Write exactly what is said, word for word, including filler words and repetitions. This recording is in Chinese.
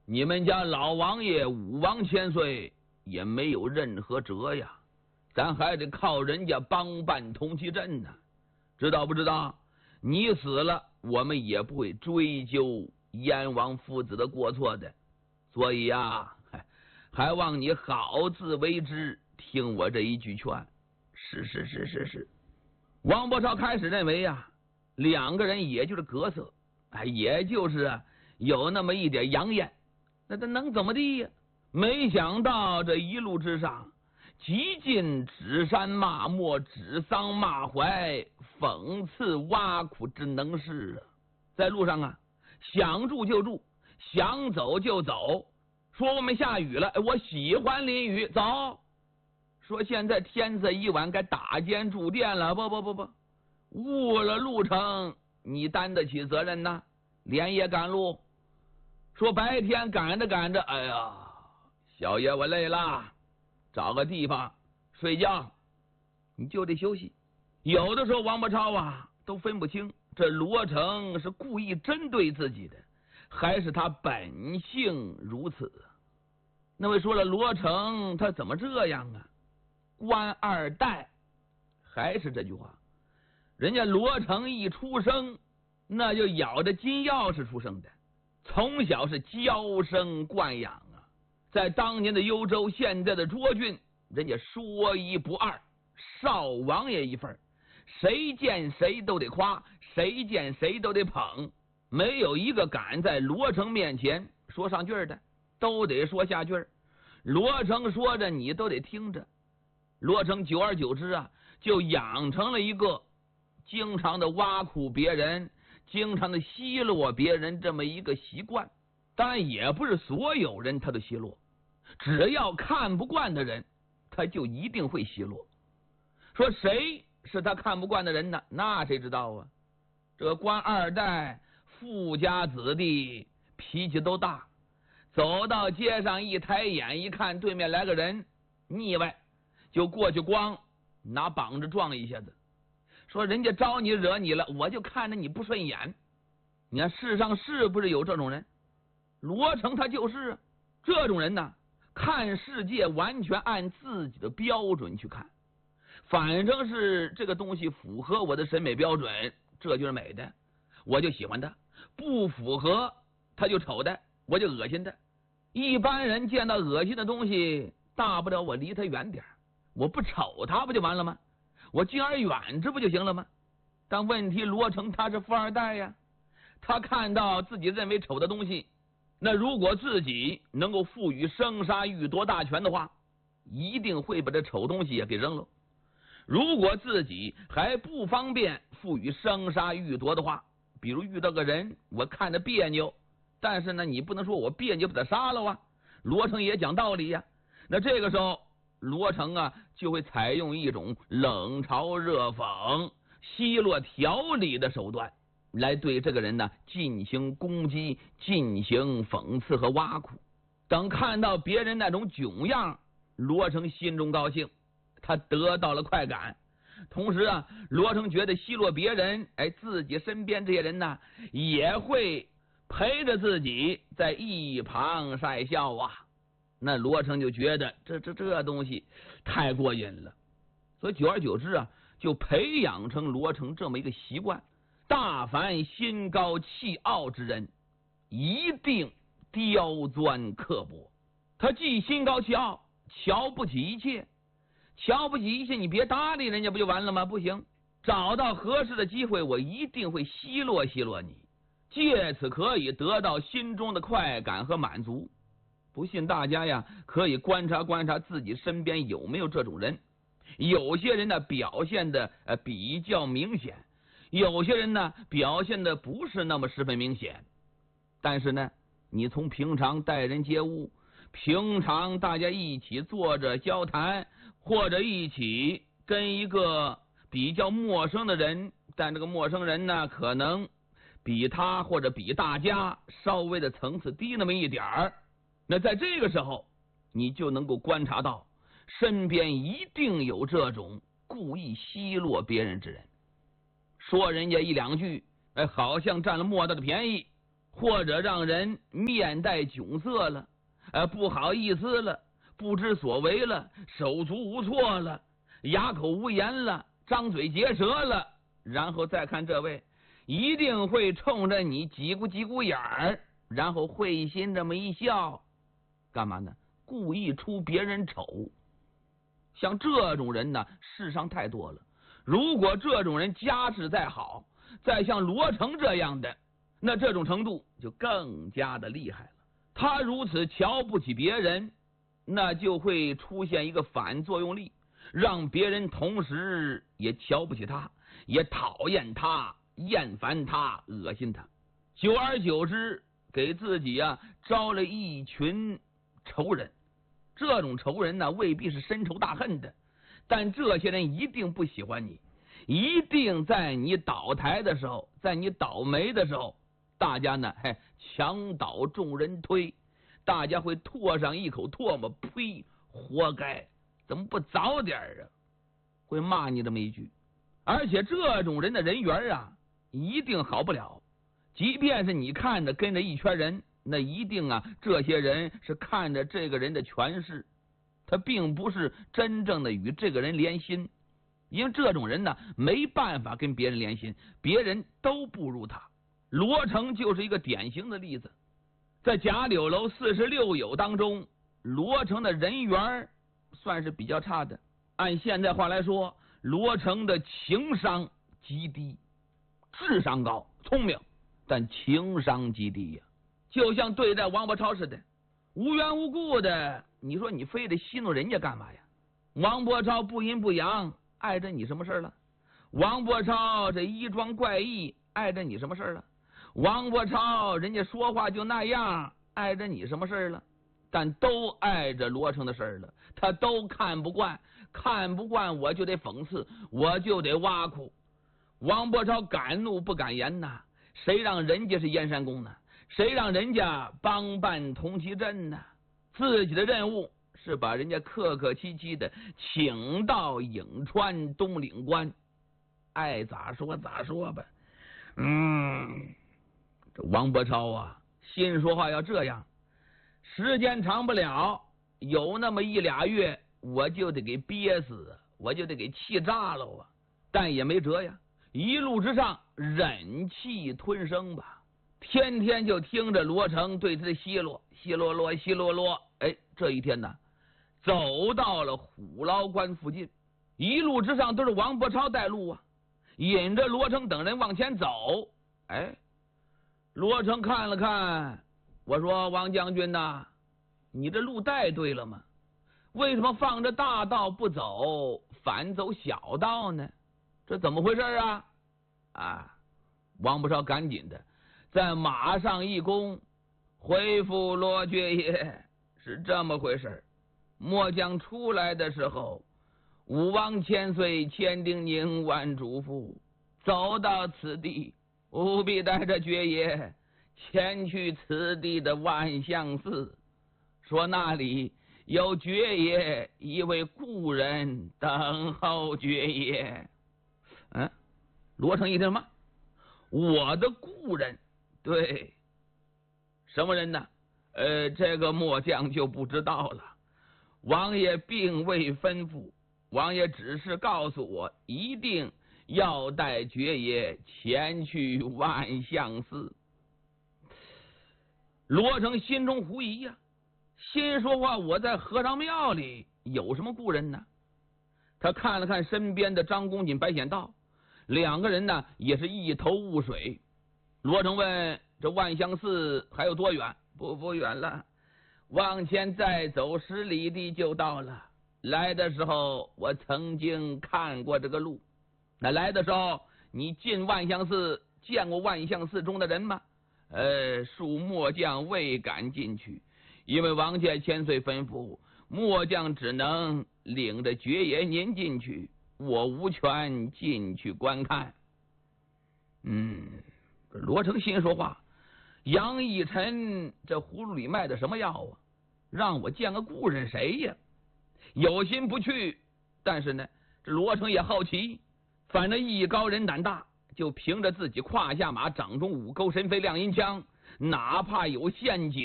你们家老王爷武王千岁也没有任何辙呀，咱还得靠人家帮办通缉阵呢，知道不知道？你死了，我们也不会追究燕王父子的过错的，所以呀，还望你好自为之，听我这一句劝。是是是是是。王伯超开始认为呀，两个人也就是隔色，哎，也就是有那么一点养眼，那他能怎么地呀？没想到这一路之上，几近指山骂莫，指桑骂槐，讽刺挖苦之能事啊！在路上啊，想住就住，想走就走。说我们下雨了，我喜欢淋雨，走。说现在天色已晚，该打尖住店了，不不不不，误了路程，你担得起责任呐？连夜赶路。说白天赶着赶着，哎呀，小爷我累了，找个地方睡觉，你就得休息。有的时候王伯超啊都分不清这罗成是故意针对自己的，还是他本性如此。那位说了，罗成他怎么这样啊？官二代，还是这句话，人家罗成一出生那就咬着金钥匙出生的，从小是娇生惯养啊。在当年的幽州，现在的涿郡，人家说一不二，少王爷一份，谁见谁都得夸，谁见谁都得捧，没有一个敢在罗成面前说上句的，都得说下句。罗成说着，你都得听着。罗成久而久之啊，就养成了一个经常的挖苦别人，经常的奚落别人这么一个习惯。当然也不是所有人他都奚落，只要看不惯的人，他就一定会奚落。说谁是他看不惯的人呢？那谁知道啊？这个官二代富家子弟脾气都大，走到街上一抬眼一看对面来个人，腻歪就过去光拿膀子撞一下子，说人家招你惹你了，我就看着你不顺眼。你看世上是不是有这种人？罗成他就是这种人呢，看世界完全按自己的标准去看，反正是这个东西符合我的审美标准，这就是美的，我就喜欢它；不符合，他就丑的，我就恶心的。一般人见到恶心的东西，大不了我离他远点，我不瞅他不就完了吗？我敬而远之不就行了吗？但问题罗成他是富二代呀，他看到自己认为丑的东西，那如果自己能够赋予生杀予夺大权的话，一定会把这丑东西也给扔了。如果自己还不方便赋予生杀予夺的话，比如遇到个人我看着别扭，但是呢你不能说我别扭把他杀了啊，罗成也讲道理呀。那这个时候罗成啊就会采用一种冷嘲热讽、奚落条理的手段来对这个人呢进行攻击、进行讽刺和挖苦。等看到别人那种囧样，罗成心中高兴，他得到了快感。同时啊，罗成觉得奚落别人，哎，自己身边这些人呢也会陪着自己在一旁晒笑啊。那罗成就觉得这这这东西太过瘾了，所以久而久之啊，就培养成罗成这么一个习惯：大凡心高气傲之人，一定刁钻刻薄。他既心高气傲，瞧不起一切，瞧不起一切，你别搭理人家不就完了吗？不行，找到合适的机会，我一定会奚落奚落你，借此可以得到心中的快感和满足。不信大家呀，可以观察观察自己身边有没有这种人。有些人呢表现的呃比较明显，有些人呢表现的不是那么十分明显。但是呢，你从平常待人接物，平常大家一起坐着交谈，或者一起跟一个比较陌生的人，但这个陌生人呢可能比他或者比大家稍微的层次低那么一点儿，那在这个时候你就能够观察到身边一定有这种故意奚落别人之人，说人家一两句，哎，好像占了莫大的便宜， 或者让人面带窘色了，呃，不好意思了，不知所为了，手足无措了，哑口无言了，张嘴结舌了，然后再看这位，一定会冲着你挤咕挤咕眼儿，然后会心这么一笑，干嘛呢？故意出别人丑。像这种人呢，世上太多了。如果这种人家世再好，再像罗成这样的，那这种程度就更加的厉害了。他如此瞧不起别人，那就会出现一个反作用力，让别人同时也瞧不起他，也讨厌他，厌烦他，恶心他。久而久之，给自己啊招了一群仇人。这种仇人呢，未必是深仇大恨的，但这些人一定不喜欢你，一定在你倒台的时候，在你倒霉的时候，大家呢，嘿，墙倒众人推，大家会唾上一口唾沫，呸，活该，怎么不早点啊？会骂你这么一句。而且这种人的人缘啊，一定好不了。即便是你看着跟着一圈人，那一定啊，这些人是看着这个人的权势，他并不是真正的与这个人连心，因为这种人呢，没办法跟别人连心，别人都不如他。罗成就是一个典型的例子。在贾柳楼四十六友当中，罗成的人缘算是比较差的。按现在话来说，罗成的情商极低，智商高，聪明，但情商极低呀、啊。就像对待王伯超似的，无缘无故的，你说你非得戏弄人家干嘛呀？王伯超不阴不阳，碍着你什么事了？王伯超这衣装怪异，碍着你什么事了？王伯超人家说话就那样，碍着你什么事了？但都碍着罗成的事了，他都看不惯，看不惯我就得讽刺，我就得挖苦。王伯超敢怒不敢言呐，谁让人家是燕山公呢？谁让人家帮办同期镇呢？自己的任务是把人家客客气气的请到颍川东岭关，爱咋说咋说吧。嗯，这王伯超啊，心说话要这样，时间长不了，有那么一俩月，我就得给憋死，我就得给气炸了啊！但也没辙呀，一路之上忍气吞声吧。天天就听着罗成对他的奚落，奚落落，奚落落。哎，这一天呢，走到了虎牢关附近，一路之上都是王伯超带路啊，引着罗成等人往前走。哎，罗成看了看，我说王将军呐，你这路带对了吗？为什么放着大道不走，反走小道呢？这怎么回事啊？啊，王伯超赶紧的在马上一躬，回复罗爵爷，是这么回事。末将出来的时候，吾王千岁千叮咛万嘱咐，走到此地务必带着爵爷前去此地的万象寺，说那里有爵爷一位故人等候爵爷。嗯，罗成一听什么？我的故人？对，什么人呢？呃，这个末将就不知道了。王爷并未吩咐，王爷只是告诉我，一定要带爵爷前去万象寺。罗成心中狐疑呀、啊，心说话，我在和尚庙里有什么故人呢？他看了看身边的张公瑾、白显道，两个人呢也是一头雾水。罗成问：这万象寺还有多远？不不远了，往前再走十里地就到了。来的时候我曾经看过这个路。那来的时候你进万象寺见过万象寺中的人吗？呃，恕末将未敢进去，因为王家千岁吩咐，末将只能领着爵爷您进去，我无权进去观看。嗯，罗成心说话，杨义臣这葫芦里卖的什么药啊？让我见个故人谁呀？有心不去，但是呢，这罗成也好奇，反正艺高人胆大，就凭着自己胯下马掌中五钩神飞亮银枪， 哪怕有陷阱，